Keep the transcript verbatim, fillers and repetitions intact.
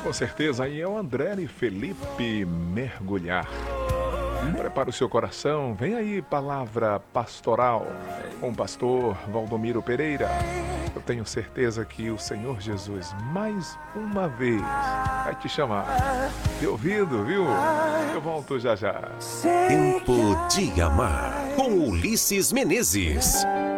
Com certeza, aí é o André e Felipe Mergulhar. Prepara o seu coração, vem aí palavra pastoral com o pastor Valdomiro Pereira. Eu tenho certeza que o Senhor Jesus mais uma vez vai te chamar de ouvido, viu? Eu volto já já. Tempo de Amar, com Ulisses Menezes.